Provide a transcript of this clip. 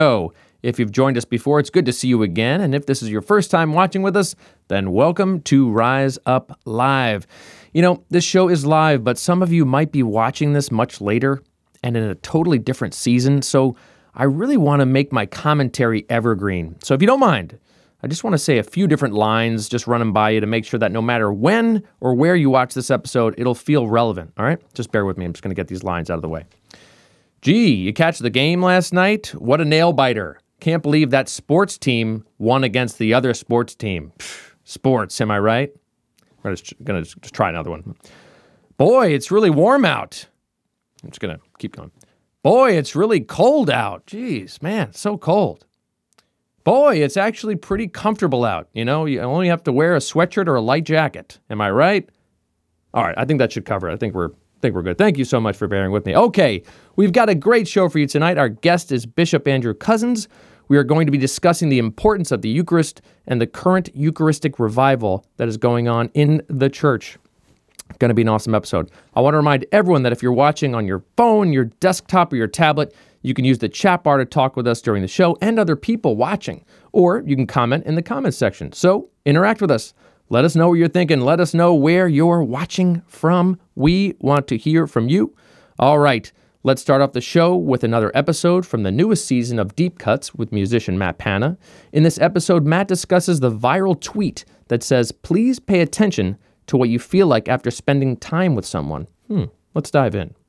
Oh, if you've joined us before, it's good to see you again. And if this is your first time watching with us, then welcome to Rise Up Live. You know, this show is live, but some of you might be watching this much later and in a totally different season. So I really want to make my commentary evergreen. So if you don't mind, I just want to say a few different lines, just run them by you to make sure that no matter when or where you watch this episode, it'll feel relevant. All right? Just bear with me. I'm just going to get these lines out of the way. Gee, you catch the game last night? What a nail biter. Can't believe that sports team won against the other sports team. Pfft, sports, am I right? I'm going to just try another one. Boy, it's really warm out. I'm just going to keep going. Boy, it's really cold out. Jeez, man, it's so cold. Boy, it's actually pretty comfortable out. You know, you only have to wear a sweatshirt or a light jacket. Am I right? All right, I think that should cover it. I think we're good. Thank you so much for bearing with me. Okay, we've got a great show for you tonight. Our guest is Bishop Andrew Cozzens. We are going to be discussing the importance of the Eucharist and the current Eucharistic revival that is going on in the church. Going to be an awesome episode. I want to remind everyone that if you're watching on your phone, your desktop, or your tablet, you can use the chat bar to talk with us during the show and other people watching. Or you can comment in the comments section. So interact with us. Let us know what you're thinking. Let us know where you're watching from. We want to hear from you. All right, let's start off the show with another episode from the newest season of Deep Cuts with musician Matt Pana. In this episode, Matt discusses the viral tweet that says, "Please pay attention to what you feel like after spending time with someone." Let's dive in.